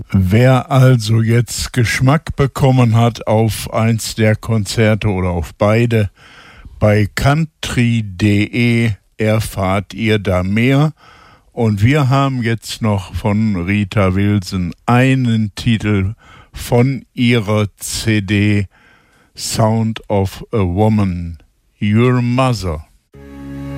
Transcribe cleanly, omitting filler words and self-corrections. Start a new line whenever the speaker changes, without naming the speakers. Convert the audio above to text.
Wer also jetzt Geschmack bekommen hat auf eins der Konzerte oder auf beide, bei country.de erfahrt ihr da mehr. Und wir haben jetzt noch von Rita Wilson einen Titel von ihrer CD Sound of a Woman, Your Mother.